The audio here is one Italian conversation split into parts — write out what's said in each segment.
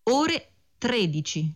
ore 13.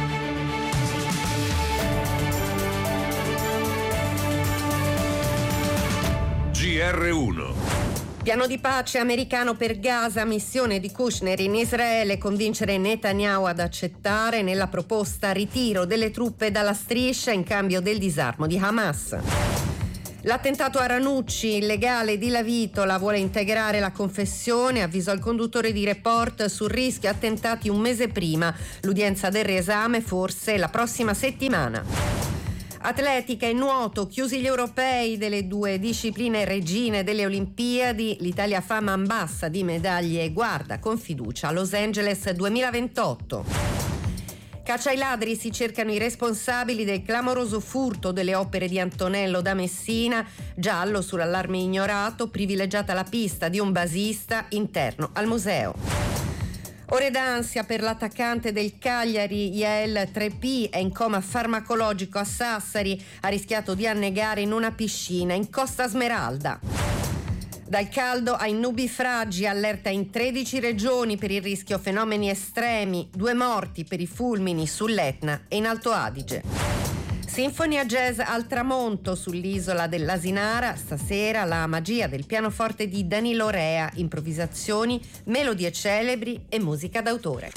GR1. Piano di pace americano per Gaza, missione di Kushner in Israele, convincere Netanyahu ad accettare nella proposta ritiro delle truppe dalla striscia in cambio del disarmo di Hamas. L'attentato a Ranucci, illegale di Lavitola, vuole integrare la confessione, avvisò il conduttore di Report sul rischio attentati un mese prima. L'udienza del riesame forse la prossima settimana. Atletica e nuoto, chiusi gli europei delle due discipline regine delle Olimpiadi, l'Italia fa man bassa di medaglie e guarda con fiducia a Los Angeles 2028. Caccia ai ladri, si cercano i responsabili del clamoroso furto delle opere di Antonello da Messina, giallo sull'allarme ignorato, privilegiata la pista di un basista interno al museo. Ore d'ansia per l'attaccante del Cagliari, Yael Trepì, è in coma farmacologico a Sassari, ha rischiato di annegare in una piscina in Costa Smeralda. Dal caldo ai nubifragi, allerta in 13 regioni per il rischio fenomeni estremi, 2 morti per i fulmini sull'Etna e in Alto Adige. Sinfonia jazz al tramonto sull'isola dell'Asinara, stasera la magia del pianoforte di Danilo Rea, improvvisazioni, melodie celebri e musica d'autore.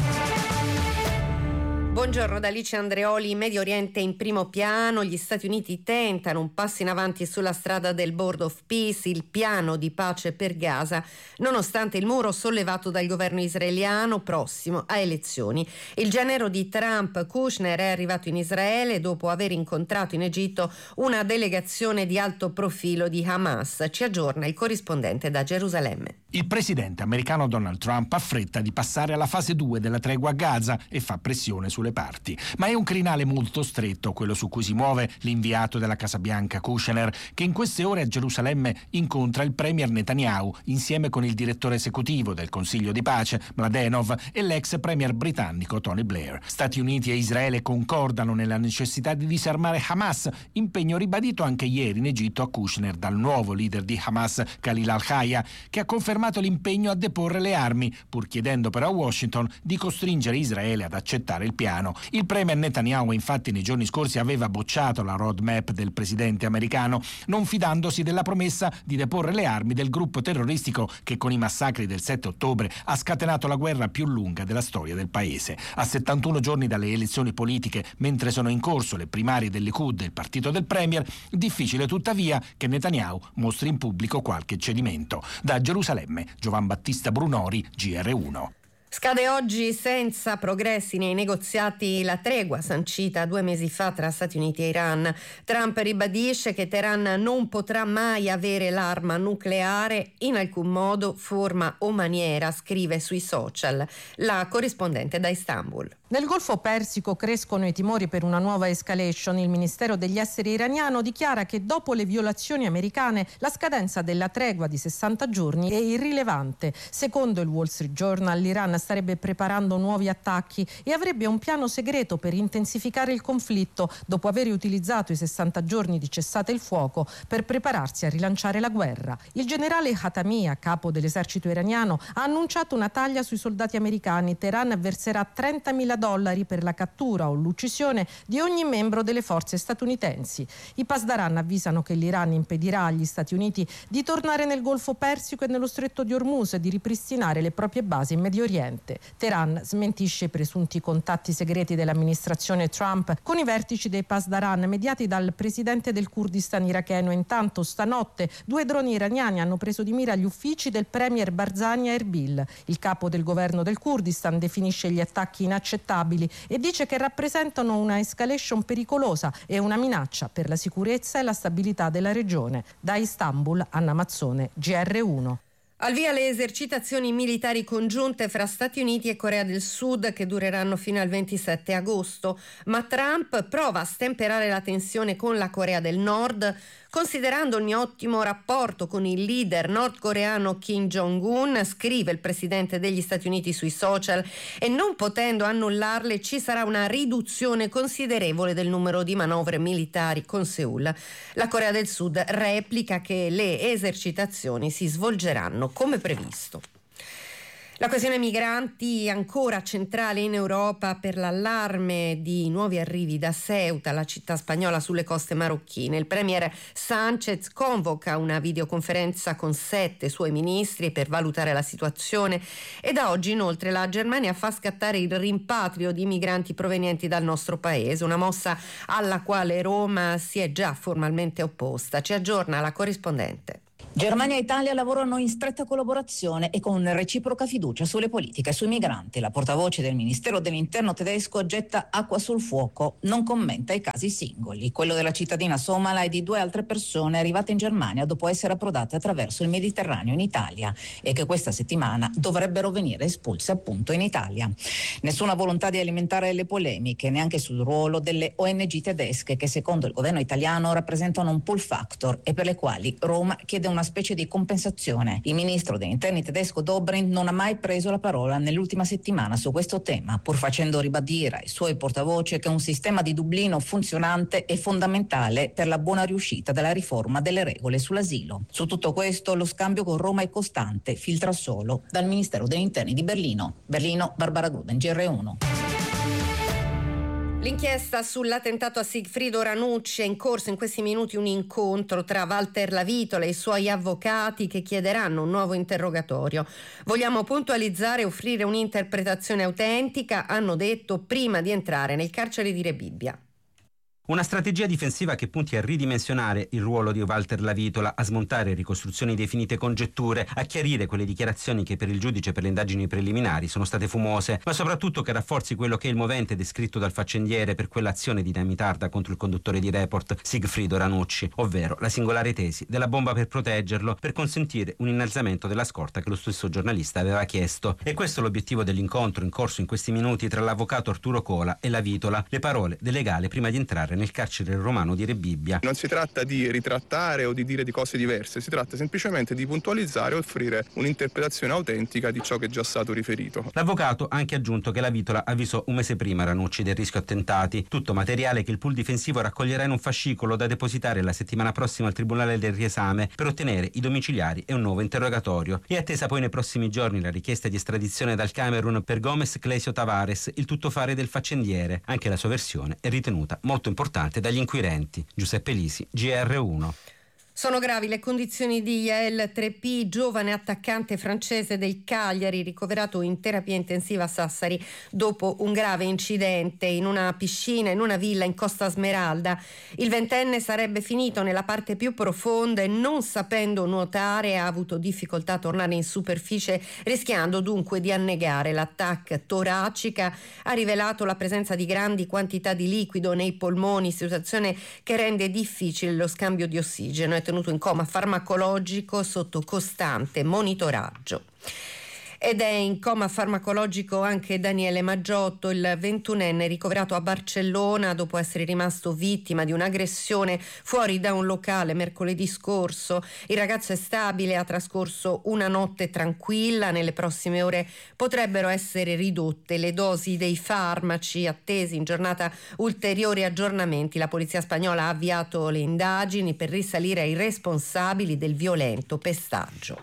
Buongiorno da Alice Andreoli. Medio Oriente in primo piano, gli Stati Uniti tentano un passo in avanti sulla strada del Board of Peace, il piano di pace per Gaza, nonostante il muro sollevato dal governo israeliano prossimo a elezioni. Il genero di Trump, Kushner, è arrivato in Israele dopo aver incontrato in Egitto una delegazione di alto profilo di Hamas. Ci aggiorna il corrispondente da Gerusalemme. Il presidente americano Donald Trump ha fretta di passare alla fase 2 della tregua a Gaza e fa pressione sulle parti. Ma è un crinale molto stretto quello su cui si muove l'inviato della Casa Bianca Kushner, che in queste ore a Gerusalemme incontra il premier Netanyahu insieme con il direttore esecutivo del Consiglio di Pace, Mladenov, e l'ex premier britannico Tony Blair. Stati Uniti e Israele concordano nella necessità di disarmare Hamas, impegno ribadito anche ieri in Egitto a Kushner dal nuovo leader di Hamas, Khalil al-Hayya, che ha confermato l'impegno a deporre le armi, pur chiedendo però a Washington di costringere Israele ad accettare il piano. Il premier Netanyahu infatti nei giorni scorsi aveva bocciato la roadmap del presidente americano, non fidandosi della promessa di deporre le armi del gruppo terroristico che con i massacri del 7 ottobre ha scatenato la guerra più lunga della storia del paese. A 71 giorni dalle elezioni politiche, mentre sono in corso le primarie del Likud, il partito del premier, difficile tuttavia che Netanyahu mostri in pubblico qualche cedimento. Da Gerusalemme, Giovan Battista Brunori, GR1. Scade oggi senza progressi nei negoziati la tregua sancita 2 mesi fa tra Stati Uniti e Iran. Trump ribadisce che Teheran non potrà mai avere l'arma nucleare in alcun modo, forma o maniera, scrive sui social. La corrispondente da Istanbul. Nel Golfo Persico crescono i timori per una nuova escalation. Il Ministero degli Esteri iraniano dichiara che dopo le violazioni americane la scadenza della tregua di 60 giorni è irrilevante. Secondo il Wall Street Journal, l'Iran starebbe preparando nuovi attacchi e avrebbe un piano segreto per intensificare il conflitto dopo aver utilizzato i 60 giorni di cessate il fuoco per prepararsi a rilanciare la guerra. Il generale Khatami, a capo dell'esercito iraniano, ha annunciato una taglia sui soldati americani. Teheran verserà $30.000 per la cattura o l'uccisione di ogni membro delle forze statunitensi. I Pasdaran avvisano che l'Iran impedirà agli Stati Uniti di tornare nel Golfo Persico e nello Stretto di Hormuz e di ripristinare le proprie basi in Medio Oriente. Teheran smentisce i presunti contatti segreti dell'amministrazione Trump con i vertici dei Pasdaran mediati dal presidente del Kurdistan iracheno. Intanto stanotte 2 droni iraniani hanno preso di mira gli uffici del premier Barzani a Erbil. Il capo del governo del Kurdistan definisce gli attacchi inaccettabili e dice che rappresentano una escalation pericolosa e una minaccia per la sicurezza e la stabilità della regione. Da Istanbul, Anna Mazzone, GR1. Al via le esercitazioni militari congiunte fra Stati Uniti e Corea del Sud che dureranno fino al 27 agosto, ma Trump prova a stemperare la tensione con la Corea del Nord, considerando il mio ottimo rapporto con il leader nordcoreano Kim Jong-un, scrive il presidente degli Stati Uniti sui social, e non potendo annullarle ci sarà una riduzione considerevole del numero di manovre militari con Seul. La Corea del Sud replica che le esercitazioni si svolgeranno come previsto. La questione migranti ancora centrale in Europa per l'allarme di nuovi arrivi da Ceuta, la città spagnola sulle coste marocchine. Il premier Sánchez convoca una videoconferenza con 7 suoi ministri per valutare la situazione e da oggi inoltre la Germania fa scattare il rimpatrio di migranti provenienti dal nostro paese, una mossa alla quale Roma si è già formalmente opposta. Ci aggiorna la corrispondente. Germania e Italia lavorano in stretta collaborazione e con reciproca fiducia sulle politiche sui migranti. La portavoce del Ministero dell'Interno tedesco getta acqua sul fuoco, non commenta i casi singoli. Quello della cittadina somala e di 2 altre persone arrivate in Germania dopo essere approdate attraverso il Mediterraneo in Italia e che questa settimana dovrebbero venire espulse appunto in Italia. Nessuna volontà di alimentare le polemiche, neanche sul ruolo delle ONG tedesche che secondo il governo italiano rappresentano un pull factor e per le quali Roma chiede una specie di compensazione. Il ministro degli interni tedesco Dobrindt non ha mai preso la parola nell'ultima settimana su questo tema, pur facendo ribadire ai suoi portavoce che un sistema di Dublino funzionante è fondamentale per la buona riuscita della riforma delle regole sull'asilo. Su tutto questo lo scambio con Roma è costante, filtra solo dal Ministero degli Interni di Berlino. Berlino, Barbara Gruden, GR1. L'inchiesta sull'attentato a Sigfrido Ranucci è in corso in questi minuti un incontro tra Walter Lavitola e i suoi avvocati che chiederanno un nuovo interrogatorio. Vogliamo puntualizzare e offrire un'interpretazione autentica, hanno detto prima di entrare nel carcere di Rebibbia. Una strategia difensiva che punti a ridimensionare il ruolo di Walter Lavitola, a smontare ricostruzioni definite congetture, a chiarire quelle dichiarazioni che per il giudice per le indagini preliminari sono state fumose, ma soprattutto che rafforzi quello che è il movente descritto dal faccendiere per quell'azione dinamitarda contro il conduttore di Report, Sigfrido Ranucci, ovvero la singolare tesi della bomba per proteggerlo, per consentire un innalzamento della scorta che lo stesso giornalista aveva chiesto. E questo è l'obiettivo dell'incontro in corso in questi minuti tra l'avvocato Arturo Cola e Lavitola, le parole del legale prima di entrare nel carcere romano di Rebibbia. Non si tratta di ritrattare o di dire di cose diverse, si tratta semplicemente di puntualizzare e offrire un'interpretazione autentica di ciò che è già stato riferito. L'avvocato ha anche aggiunto che Lavitola avvisò un mese prima Ranucci del rischio attentati, tutto materiale che il pool difensivo raccoglierà in un fascicolo da depositare la settimana prossima al Tribunale del Riesame per ottenere i domiciliari e un nuovo interrogatorio. È attesa poi nei prossimi giorni la richiesta di estradizione dal Camerun per Gomes Clesio Tavares, il tuttofare del faccendiere. Anche la sua versione è ritenuta molto importante dagli inquirenti. Giuseppe Lisi, GR1. Sono gravi le condizioni di Yael Treppi, giovane attaccante francese del Cagliari, ricoverato in terapia intensiva a Sassari dopo un grave incidente in una piscina in una villa in Costa Smeralda. Il ventenne sarebbe finito nella parte più profonda e non sapendo nuotare ha avuto difficoltà a tornare in superficie, rischiando dunque di annegare. L'attacco toracica ha rivelato la presenza di grandi quantità di liquido nei polmoni, situazione che rende difficile lo scambio di ossigeno. È tenuto in coma farmacologico sotto costante monitoraggio. Ed è in coma farmacologico anche Daniele Maggiotto, il 21enne ricoverato a Barcellona dopo essere rimasto vittima di un'aggressione fuori da un locale mercoledì scorso. Il ragazzo è stabile, ha trascorso una notte tranquilla, nelle prossime ore potrebbero essere ridotte le dosi dei farmaci, attesi in giornata ulteriori aggiornamenti. La polizia spagnola ha avviato le indagini per risalire ai responsabili del violento pestaggio.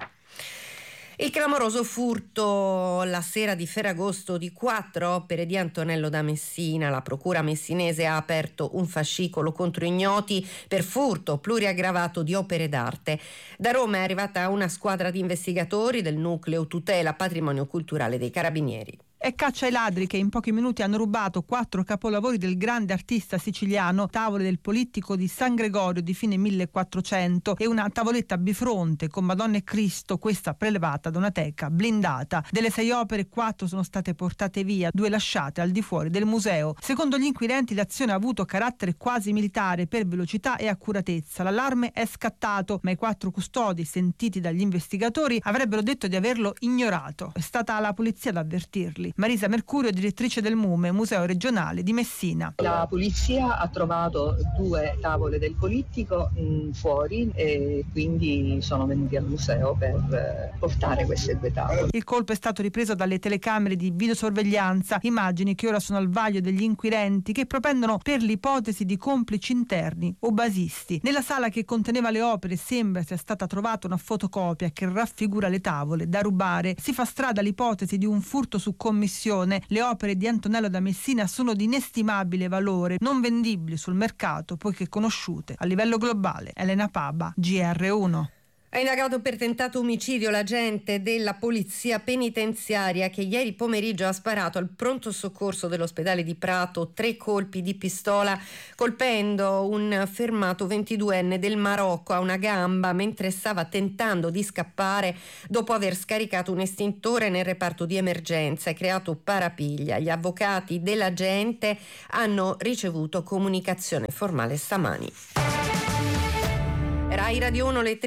Il clamoroso furto la sera di Ferragosto di 4 opere di Antonello da Messina. La procura messinese ha aperto un fascicolo contro ignoti per furto pluriaggravato di opere d'arte. Da Roma è arrivata una squadra di investigatori del nucleo tutela patrimonio culturale dei Carabinieri. È caccia ai ladri che in pochi minuti hanno rubato 4 capolavori del grande artista siciliano, tavole del Polittico di San Gregorio di fine 1400 e una tavoletta bifronte con Madonna e Cristo, questa prelevata da una teca blindata. Delle 6 opere 4 sono state portate via, 2 lasciate al di fuori del museo. Secondo gli inquirenti l'azione ha avuto carattere quasi militare per velocità e accuratezza. L'allarme è scattato, ma i 4 custodi sentiti dagli investigatori avrebbero detto di averlo ignorato. È stata la polizia ad avvertirli. Marisa Mercurio, direttrice del MUME, Museo Regionale di Messina. La polizia ha trovato 2 tavole del polittico fuori e quindi sono venuti al museo per portare queste 2 tavole. Il colpo è stato ripreso dalle telecamere di videosorveglianza, immagini che ora sono al vaglio degli inquirenti che propendono per l'ipotesi di complici interni o basisti. Nella sala che conteneva le opere sembra sia stata trovata una fotocopia che raffigura le tavole da rubare. Si fa strada l'ipotesi di un furto su commissione. Le opere di Antonello da Messina sono di inestimabile valore, non vendibili sul mercato poiché conosciute a livello globale. Elena Paba, GR1. Ha indagato per tentato omicidio l'agente della polizia penitenziaria che ieri pomeriggio ha sparato al pronto soccorso dell'ospedale di Prato 3 colpi di pistola, colpendo un fermato 22enne del Marocco a una gamba mentre stava tentando di scappare dopo aver scaricato un estintore nel reparto di emergenza e creato parapiglia. Gli avvocati dell'agente hanno ricevuto comunicazione formale stamani. Rai Radio 1, le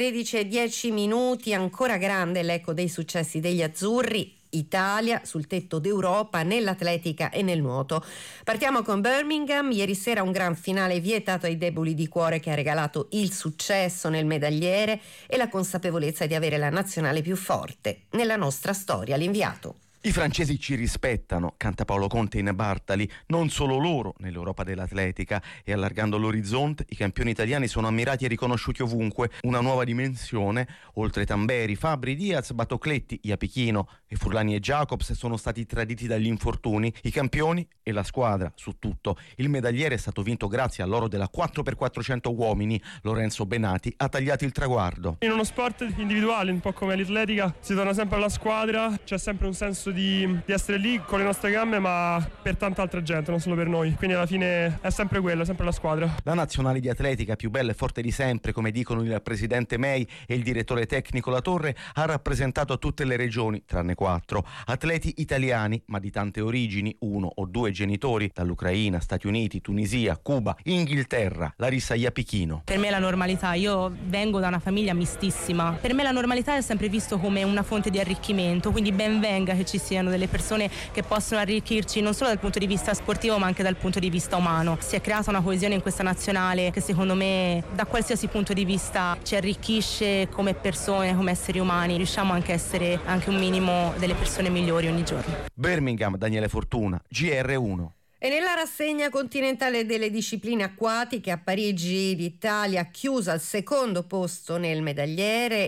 13:10, ancora grande l'eco dei successi degli azzurri. Italia sul tetto d'Europa nell'atletica e nel nuoto. Partiamo con Birmingham. Ieri sera un gran finale vietato ai deboli di cuore che ha regalato il successo nel medagliere e la consapevolezza di avere la nazionale più forte nella nostra storia. L'inviato. I francesi ci rispettano, canta Paolo Conte in Bartali, non solo loro nell'Europa dell'atletica, e allargando l'orizzonte i campioni italiani sono ammirati e riconosciuti ovunque, una nuova dimensione, oltre Tamberi, Fabri, Diaz, Batocletti, Iapichino e Furlani e Jacobs sono stati traditi dagli infortuni, i campioni e la squadra su tutto. Il medagliere è stato vinto grazie all'oro della 4x400 uomini, Lorenzo Benati ha tagliato il traguardo. In uno sport individuale, un po' come l'atletica, si torna sempre alla squadra, c'è sempre un senso di essere lì con le nostre gambe, ma per tanta altra gente, non solo per noi. Quindi alla fine è sempre quello, è sempre la squadra. La nazionale di atletica più bella e forte di sempre, come dicono il presidente May e il direttore tecnico La Torre, ha rappresentato tutte le regioni, tranne 4. Atleti italiani, ma di tante origini, 1 o 2 genitori, dall'Ucraina, Stati Uniti, Tunisia, Cuba, Inghilterra. Larissa Iapichino. Per me la normalità, io vengo da una famiglia mistissima, per me la normalità è sempre visto come una fonte di arricchimento, quindi ben venga che ci siano delle persone che possono arricchirci non solo dal punto di vista sportivo ma anche dal punto di vista umano. Si è creata una coesione in questa nazionale che secondo me da qualsiasi punto di vista ci arricchisce come persone, come esseri umani, riusciamo anche a essere anche un minimo delle persone migliori ogni giorno. Birmingham, Daniele Fortuna, GR1. E nella rassegna continentale delle discipline acquatiche a Parigi l'Italia ha chiuso al secondo posto nel medagliere,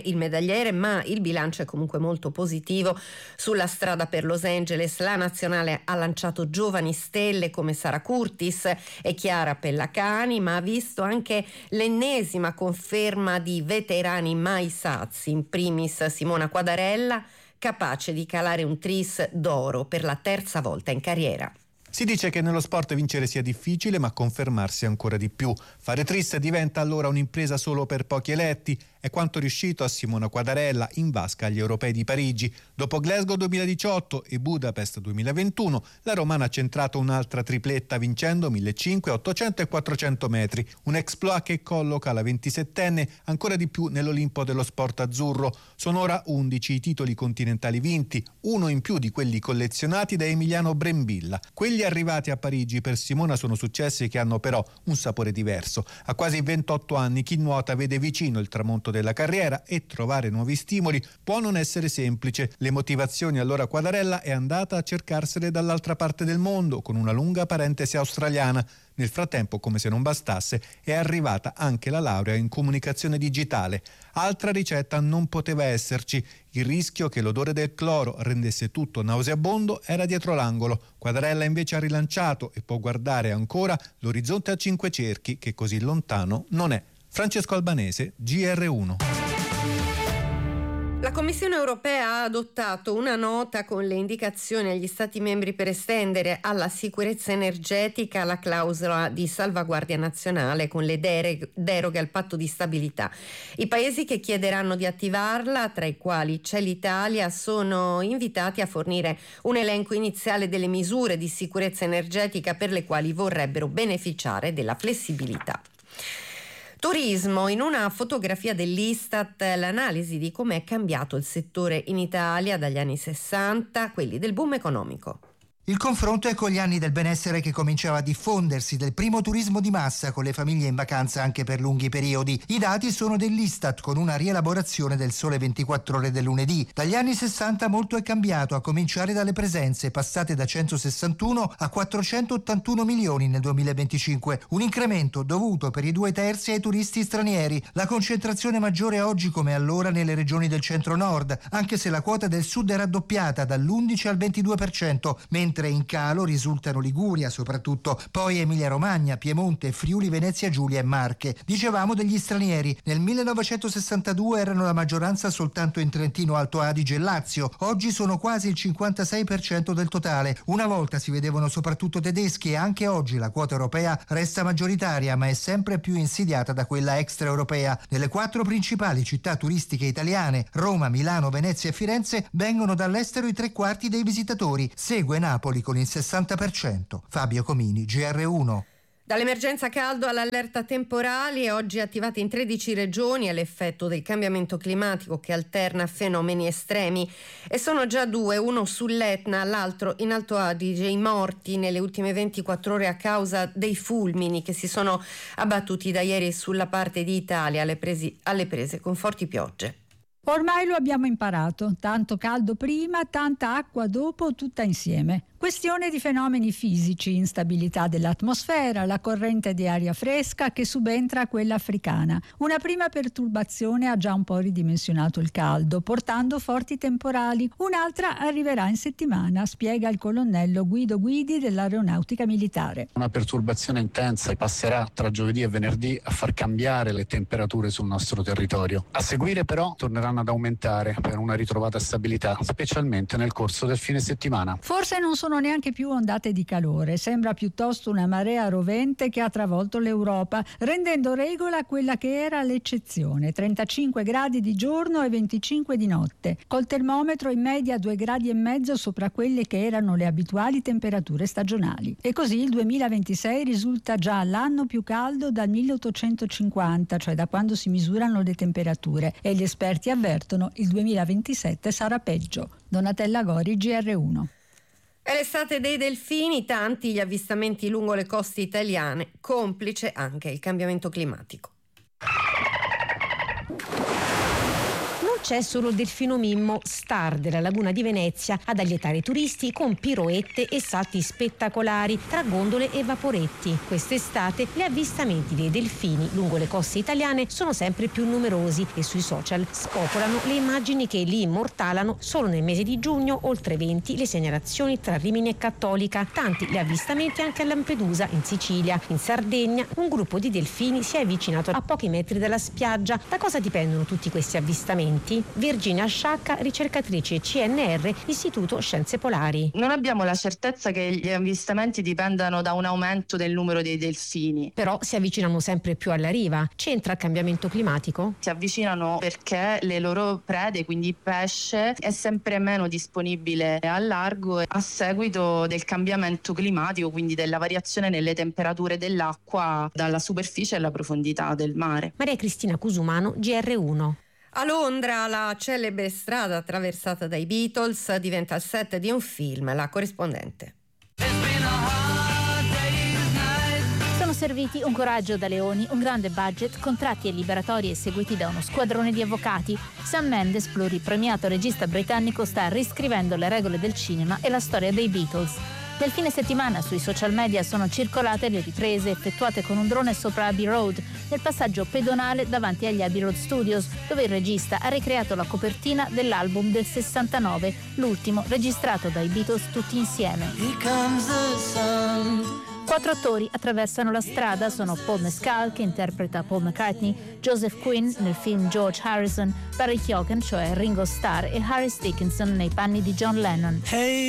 ma il bilancio è comunque molto positivo. Sulla strada per Los Angeles la nazionale ha lanciato giovani stelle come Sara Curtis e Chiara Pellacani, ma ha visto anche l'ennesima conferma di veterani mai sazi, in primis Simona Quadarella, capace di calare un tris d'oro per la 3ª volta in carriera. Si dice che nello sport vincere sia difficile, ma confermarsi ancora di più. Fare tris diventa allora un'impresa solo per pochi eletti. È quanto riuscito a Simona Quadarella in vasca agli europei di Parigi. Dopo Glasgow 2018 e Budapest 2021, la romana ha centrato un'altra tripletta vincendo 1500, 800 e 400 metri. Un exploit che colloca la 27enne ancora di più nell'Olimpo dello sport azzurro. Sono ora 11 i titoli continentali vinti, uno in più di quelli collezionati da Emiliano Brembilla. Quelli arrivati a Parigi per Simona sono successi che hanno però un sapore diverso. A quasi 28 anni chi nuota vede vicino il tramonto della carriera e trovare nuovi stimoli può non essere semplice. Le motivazioni allora Quadarella è andata a cercarsele dall'altra parte del mondo con una lunga parentesi australiana. Nel frattempo, come se non bastasse, è arrivata anche la laurea in comunicazione digitale. Altra ricetta non poteva esserci. Il rischio che l'odore del cloro rendesse tutto nauseabondo era dietro l'angolo. Quadarella invece ha rilanciato e può guardare ancora l'orizzonte a 5 cerchi che così lontano non è. Francesco Albanese, GR1. La Commissione europea ha adottato una nota con le indicazioni agli Stati membri per estendere alla sicurezza energetica la clausola di salvaguardia nazionale con le deroghe al patto di stabilità. I paesi che chiederanno di attivarla, tra i quali c'è l'Italia, sono invitati a fornire un elenco iniziale delle misure di sicurezza energetica per le quali vorrebbero beneficiare della flessibilità. Turismo, in una fotografia dell'Istat, l'analisi di come è cambiato il settore in Italia dagli anni 60, quelli del boom economico. Il confronto è con gli anni del benessere che cominciava a diffondersi, del primo turismo di massa con le famiglie in vacanza anche per lunghi periodi. I dati sono dell'Istat con una rielaborazione del Sole 24 Ore del lunedì. Dagli anni 60 molto è cambiato, a cominciare dalle presenze, passate da 161 a 481 milioni nel 2025. Un incremento dovuto per i 2/3 ai turisti stranieri. La concentrazione maggiore oggi come allora nelle regioni del centro-nord, anche se la quota del sud è raddoppiata dall'11 al 22%, mentre in calo risultano Liguria soprattutto, poi Emilia-Romagna, Piemonte, Friuli, Venezia Giulia e Marche. Dicevamo degli stranieri, nel 1962 erano la maggioranza soltanto in Trentino, Alto Adige e Lazio, oggi sono quasi il 56% del totale. Una volta si vedevano soprattutto tedeschi e anche oggi la quota europea resta maggioritaria, ma è sempre più insidiata da quella extraeuropea. Nelle 4 principali città turistiche italiane, Roma, Milano, Venezia e Firenze, vengono dall'estero i 3/4 dei visitatori, segue Napoli con il 60%. Fabio Comini, GR1. Dall'emergenza caldo all'allerta temporali, oggi attivati in 13 regioni, è l'effetto del cambiamento climatico che alterna fenomeni estremi. E sono già 2, uno sull'Etna, l'altro in Alto Adige, i morti nelle ultime 24 ore a causa dei fulmini che si sono abbattuti da ieri sulla parte di Italia alle prese con forti piogge. Ormai lo abbiamo imparato, tanto caldo prima, tanta acqua dopo, tutta insieme. Questione di fenomeni fisici, instabilità dell'atmosfera, la corrente di aria fresca che subentra a quella africana. Una prima perturbazione ha già un po' ridimensionato il caldo, portando forti temporali. Un'altra arriverà in settimana, spiega il colonnello Guido Guidi dell'Aeronautica Militare. Una perturbazione intensa passerà tra giovedì e venerdì a far cambiare le temperature sul nostro territorio. A seguire però torneranno ad aumentare per una ritrovata stabilità, specialmente nel corso del fine settimana. Forse non sono neanche più ondate di calore, sembra piuttosto una marea rovente che ha travolto l'Europa, rendendo regola quella che era l'eccezione, 35 gradi di giorno e 25 di notte, col termometro in media 2,5 gradi sopra quelle che erano le abituali temperature stagionali. E così il 2026 risulta già l'anno più caldo dal 1850, cioè da quando si misurano le temperature, e gli esperti avvertono il 2027 sarà peggio. Donatella Gori, GR1. È l'estate dei delfini, tanti gli avvistamenti lungo le coste italiane, complice anche il cambiamento climatico. C'è solo il delfino Mimmo, star della laguna di Venezia, ad allietare i turisti con piroette e salti spettacolari tra gondole e vaporetti. Quest'estate gli avvistamenti dei delfini lungo le coste italiane sono sempre più numerosi e sui social spopolano le immagini che li immortalano. Solo nel mese di giugno oltre 20 le segnalazioni tra Rimini e Cattolica, tanti gli avvistamenti anche a Lampedusa, in Sicilia. In Sardegna un gruppo di delfini si è avvicinato a pochi metri dalla spiaggia. Da cosa dipendono tutti questi avvistamenti? Virginia Sciacca, ricercatrice CNR, Istituto Scienze Polari. Non abbiamo la certezza che gli avvistamenti dipendano da un aumento del numero dei delfini. Però si avvicinano sempre più alla riva. C'entra il cambiamento climatico? Si avvicinano perché le loro prede, quindi il pesce, è sempre meno disponibile al largo a seguito del cambiamento climatico, quindi della variazione nelle temperature dell'acqua dalla superficie alla profondità del mare. Maria Cristina Cusumano, GR1. A Londra la celebre strada attraversata dai Beatles diventa il set di un film, La corrispondente. Sono serviti un coraggio da leoni, un grande budget, contratti e liberatori eseguiti da uno squadrone di avvocati. Sam Mendes, pluripremiato regista britannico, sta riscrivendo le regole del cinema e la storia dei Beatles. Nel fine settimana sui social media sono circolate le riprese effettuate con un drone sopra Abbey Road, nel passaggio pedonale davanti agli Abbey Road Studios, dove il regista ha ricreato la copertina dell'album del 69, l'ultimo registrato dai Beatles tutti insieme. 4 attori attraversano la strada, sono Paul Mescal, che interpreta Paul McCartney, Joseph Quinn nel film George Harrison, Barry Keoghan, cioè Ringo Starr, e Harris Dickinson nei panni di John Lennon.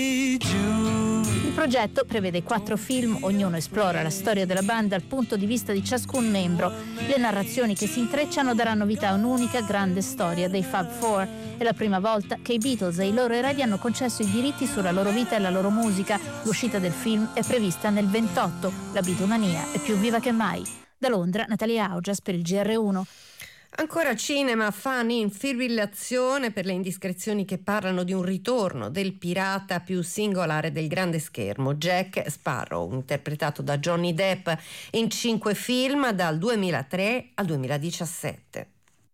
Il progetto prevede 4 film, ognuno esplora la storia della band dal punto di vista di ciascun membro. Le narrazioni che si intrecciano daranno vita a un'unica grande storia dei Fab Four. È la prima volta che i Beatles e i loro eredi hanno concesso i diritti sulla loro vita e la loro musica. L'uscita del film è prevista nel 28. La Beatlemania è più viva che mai. Da Londra, Natalia Augias per il GR1. Ancora cinema, fan in fibrillazione per le indiscrezioni che parlano di un ritorno del pirata più singolare del grande schermo, Jack Sparrow, interpretato da Johnny Depp in 5 film dal 2003 al 2017.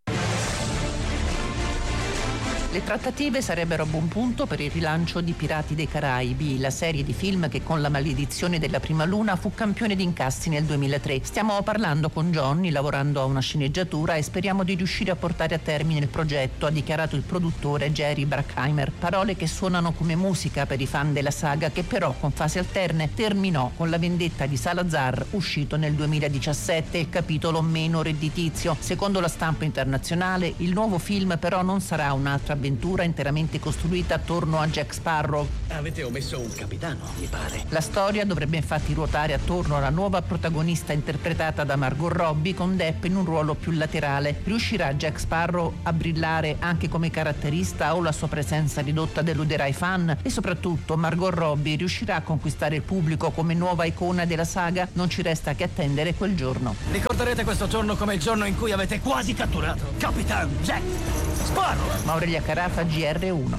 Le trattative sarebbero a buon punto per il rilancio di Pirati dei Caraibi, la serie di film che con La maledizione della prima luna fu campione di incassi nel 2003. Stiamo parlando con Johnny, lavorando a una sceneggiatura, e speriamo di riuscire a portare a termine il progetto, ha dichiarato il produttore Jerry Bruckheimer. Parole che suonano come musica per i fan della saga, che però con fasi alterne terminò con La vendetta di Salazar, uscito nel 2017, il capitolo meno redditizio. Secondo la stampa internazionale, il nuovo film però non sarà un'altra avventura interamente costruita attorno a Jack Sparrow. Avete omesso un capitano, mi pare. La storia dovrebbe infatti ruotare attorno alla nuova protagonista interpretata da Margot Robbie, con Depp in un ruolo più laterale. Riuscirà Jack Sparrow a brillare anche come caratterista o la sua presenza ridotta deluderà i fan? E soprattutto Margot Robbie riuscirà a conquistare il pubblico come nuova icona della saga? Non ci resta che attendere quel giorno. Ricorderete questo giorno come il giorno in cui avete quasi catturato Capitan Jack Sparrow. Maurelia Carafa, GR1.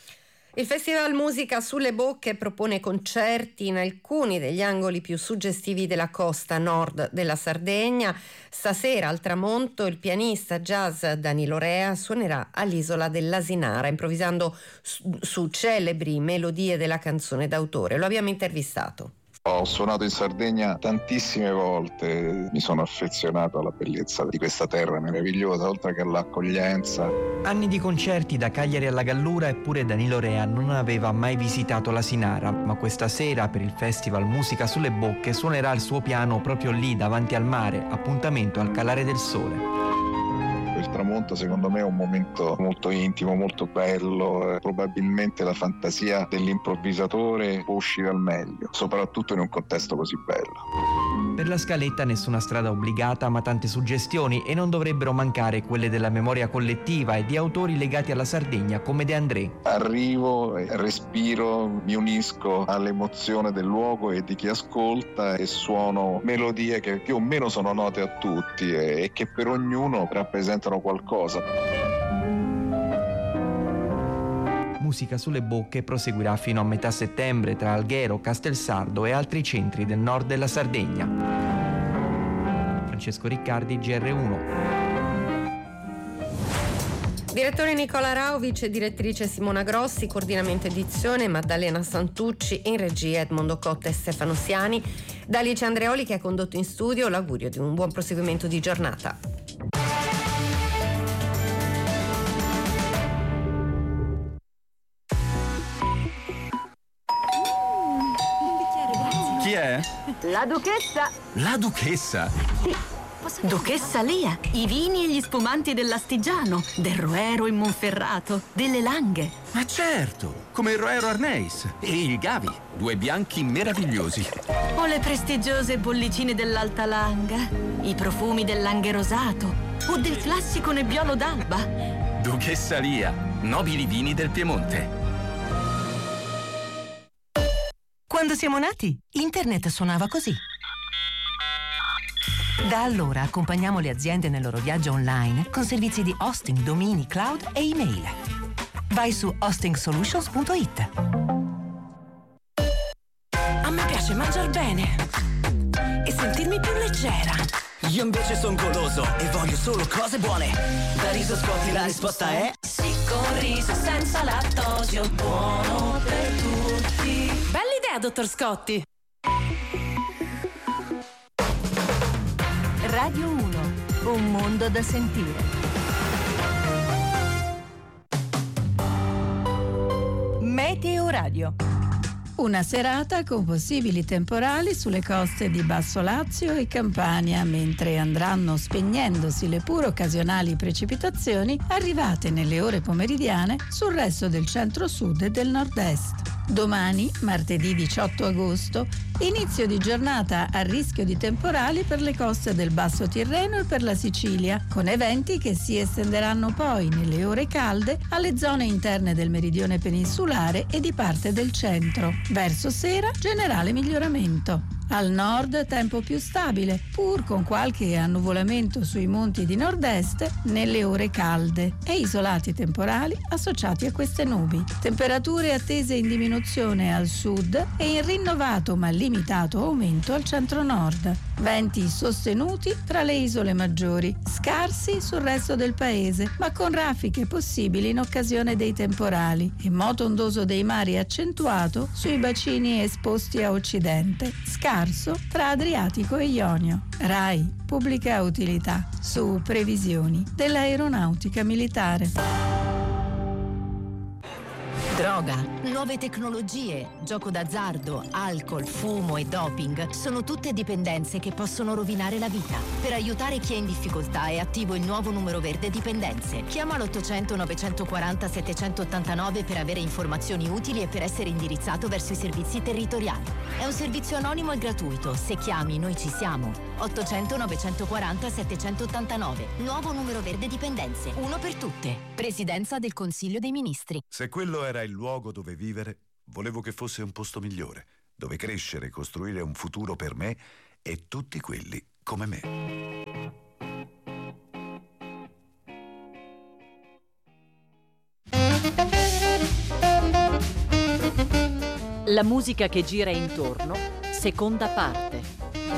Il Festival Musica sulle Bocche propone concerti in alcuni degli angoli più suggestivi della costa nord della Sardegna. Stasera al tramonto il pianista jazz Danilo Rea suonerà all'isola dell'Asinara, improvvisando su celebri melodie della canzone d'autore. Lo abbiamo intervistato. Ho suonato in Sardegna tantissime volte, mi sono affezionato alla bellezza di questa terra meravigliosa, oltre che all'accoglienza. Anni di concerti da Cagliari alla Gallura, eppure Danilo Rea non aveva mai visitato l'Asinara, ma questa sera per il Festival Musica sulle Bocche suonerà il suo piano proprio lì davanti al mare, appuntamento al calare del sole. Il tramonto secondo me è un momento molto intimo, molto bello, probabilmente la fantasia dell'improvvisatore può uscire al meglio, soprattutto in un contesto così bello. Per la scaletta nessuna strada obbligata, ma tante suggestioni, e non dovrebbero mancare quelle della memoria collettiva e di autori legati alla Sardegna come De André. Arrivo, respiro, mi unisco all'emozione del luogo e di chi ascolta e suono melodie che più o meno sono note a tutti e che per ognuno rappresentano qualcosa. Musica sulle Bocche proseguirà fino a metà settembre tra Alghero, Castelsardo e altri centri del nord della Sardegna. Francesco Riccardi, GR1. Direttore Nicola Rauvic, direttrice Simona Grossi, coordinamento edizione Maddalena Santucci, in regia Edmondo Cotta e Stefano Siani. Da Alice Andreoli, che ha condotto in studio, l'augurio di un buon proseguimento di giornata. Chi è? La duchessa. La duchessa? Sì. Duchessa Lia, i vini e gli spumanti dell'Astigiano, del Roero in Monferrato, delle Langhe. Ma certo, come il Roero Arneis e il Gavi, 2 bianchi meravigliosi. O le prestigiose bollicine dell'Alta Langa, i profumi del Langhe rosato o del classico Nebbiolo d'Alba. Duchessa Lia, nobili vini del Piemonte. Quando siamo nati, internet suonava così. Da allora accompagniamo le aziende nel loro viaggio online con servizi di hosting, domini, cloud e email. Vai su hostingsolutions.it. A me piace mangiar bene e sentirmi più leggera. Io invece sono goloso e voglio solo cose buone. Da Riso Scotti la risposta è sì, con riso senza lattosio, buono per tutti. Bella idea, dottor Scotti. Radio 1, un mondo da sentire. Meteo Radio. Una serata con possibili temporali sulle coste di Basso Lazio e Campania, mentre andranno spegnendosi le pur occasionali precipitazioni arrivate nelle ore pomeridiane sul resto del centro-sud e del nord-est. Domani, martedì 18 agosto, inizio di giornata a rischio di temporali per le coste del Basso Tirreno e per la Sicilia, con eventi che si estenderanno poi nelle ore calde alle zone interne del meridione peninsulare e di parte del centro. Verso sera, generale miglioramento. Al nord tempo più stabile, pur con qualche annuvolamento sui monti di nord-est nelle ore calde e isolati temporali associati a queste nubi. Temperature attese in diminuzione al sud e in rinnovato ma limitato aumento al centro-nord. Venti sostenuti tra le isole maggiori, scarsi sul resto del paese, ma con raffiche possibili in occasione dei temporali e moto ondoso dei mari accentuato sui bacini esposti a occidente, scarso tra Adriatico e Ionio. RAI, pubblica utilità, su previsioni dell'aeronautica militare. Droga, nuove tecnologie, gioco d'azzardo, alcol, fumo e doping sono tutte dipendenze che possono rovinare la vita. Per aiutare chi è in difficoltà è attivo il nuovo numero verde dipendenze. Chiama l'800 940 789 per avere informazioni utili e per essere indirizzato verso i servizi territoriali. È un servizio anonimo e gratuito. Se chiami, noi ci siamo. 800 940 789. Nuovo numero verde dipendenze. Uno per tutte. Presidenza del Consiglio dei Ministri. Se quello era il luogo dove vivere, volevo che fosse un posto migliore, dove crescere e costruire un futuro per me e tutti quelli come me. La musica che gira intorno, seconda parte.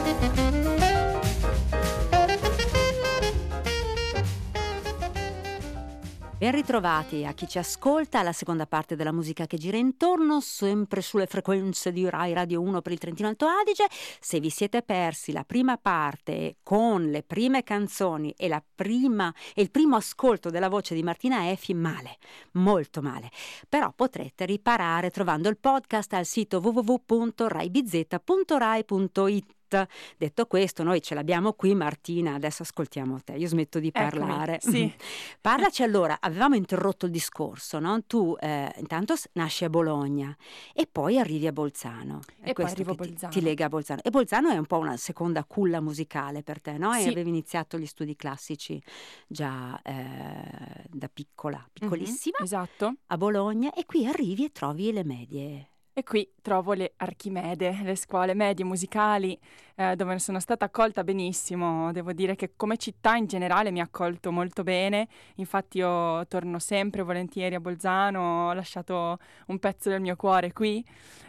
Ben ritrovati a chi ci ascolta alla seconda parte della musica che gira intorno, sempre sulle frequenze di Rai Radio 1 per il Trentino Alto Adige. Se vi siete persi la prima parte con le prime canzoni e il primo ascolto della voce di Martina Effi, male, molto male. Però potrete riparare trovando il podcast al sito www.raibz.rai.it. Detto questo, noi ce l'abbiamo qui. Martina, adesso ascoltiamo te, io smetto di parlare. Sì. Parlaci allora, avevamo interrotto il discorso, no? Tu intanto nasci a Bologna e poi arrivi a Bolzano. E poi arrivo a Bolzano. Ti lega a Bolzano. E Bolzano è un po' una seconda culla musicale per te, no? Sì. E avevi iniziato gli studi classici già da piccolissima. Esatto. A Bologna, e qui arrivi e trovi le medie. E qui trovo le Archimede, le scuole medie musicali, dove sono stata accolta benissimo. Devo dire che come città in generale mi ha accolto molto bene. Infatti io torno sempre volentieri a Bolzano, ho lasciato un pezzo del mio cuore qui.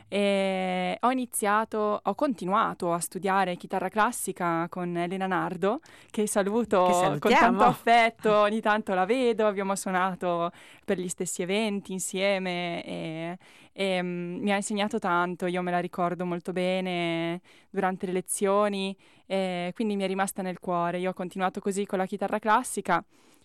E ho continuato a studiare chitarra classica con Elena Nardo, che saluto con tanto affetto, ogni tanto la vedo, abbiamo suonato per gli stessi eventi insieme e mi ha insegnato tanto, io me la ricordo molto bene durante le lezioni, quindi mi è rimasta nel cuore. Io ho continuato così con la chitarra classica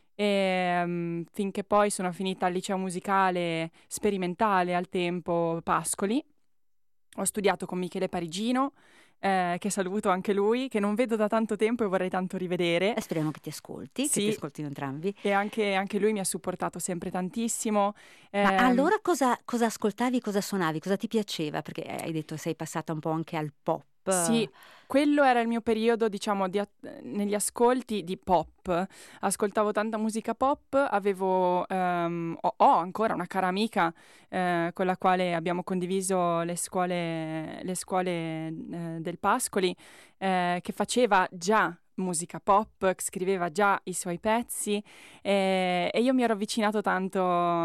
finché poi sono finita al liceo musicale sperimentale al tempo Pascoli. Ho studiato con Michele Parigino, che saluto anche lui, che non vedo da tanto tempo e vorrei tanto rivedere. Speriamo che ti ascolti, sì, che ti ascoltino entrambi. E anche lui mi ha supportato sempre tantissimo. Ma allora cosa ascoltavi, cosa suonavi, cosa ti piaceva? Perché hai detto sei passata un po' anche al pop. Sì, quello era il mio periodo, diciamo, negli ascolti di pop. Ascoltavo tanta musica pop, ho ancora una cara amica con la quale abbiamo condiviso le scuole del Pascoli, che faceva già musica pop, scriveva già i suoi pezzi e io mi ero avvicinata tanto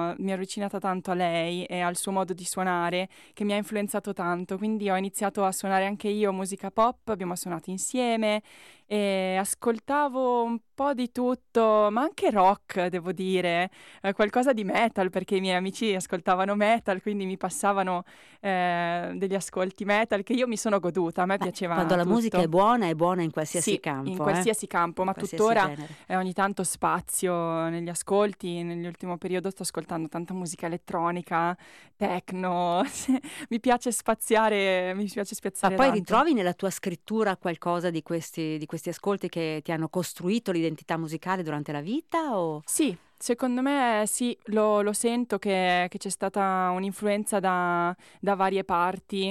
a lei e al suo modo di suonare, che mi ha influenzato tanto, quindi ho iniziato a suonare anche io musica pop, abbiamo suonato insieme e ascoltavo un po' di tutto, ma anche rock, devo dire, qualcosa di metal, perché i miei amici ascoltavano metal, quindi mi passavano degli ascolti metal che io mi sono goduta, a me piaceva quando la tutto. musica è buona in qualsiasi campo. In qualsiasi campo, ma qualsiasi tuttora genere. Ogni tanto spazio negli ascolti. Nell'ultimo periodo sto ascoltando tanta musica elettronica, techno, mi piace spaziare Ma poi tanto. ritrovi nella tua scrittura qualcosa di questi ascolti che ti hanno costruito l'identità musicale durante la vita? O? Sì, secondo me sì, lo sento che c'è stata un'influenza da varie parti.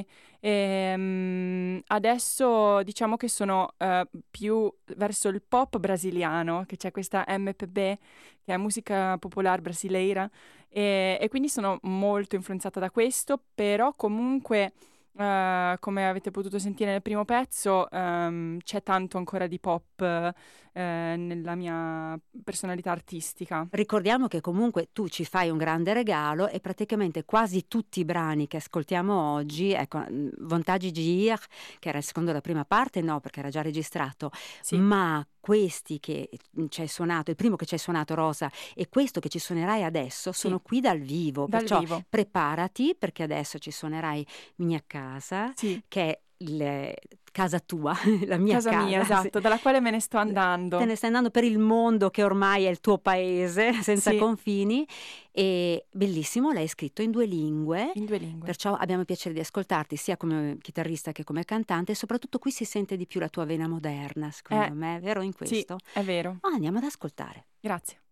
Adesso diciamo che sono più verso il pop brasiliano, che c'è questa MPB, che è musica popolare brasileira, e quindi sono molto influenzata da questo, però comunque come avete potuto sentire nel primo pezzo, c'è tanto ancora di pop nella mia personalità artistica. Ricordiamo che comunque tu ci fai un grande regalo e praticamente quasi tutti i brani che ascoltiamo oggi, ecco, Vontade de Ir, che era il secondo della prima parte, no, perché era già registrato, sì. Ma questi che ci hai suonato, il primo che ci hai suonato, Rosa, e questo che ci suonerai adesso, sono qui dal vivo, perciò preparati, perché adesso ci suonerai Mia Casa, che è casa tua, la mia casa. Casa mia, esatto, dalla quale me ne sto andando. Te ne stai andando per il mondo che ormai è il tuo paese, senza confini, e bellissimo, l'hai scritto in 2 lingue. In 2 lingue. Perciò abbiamo il piacere di ascoltarti sia come chitarrista che come cantante, e soprattutto qui si sente di più la tua vena moderna, secondo me, è vero in questo? Sì, è vero. Andiamo ad ascoltare. Grazie.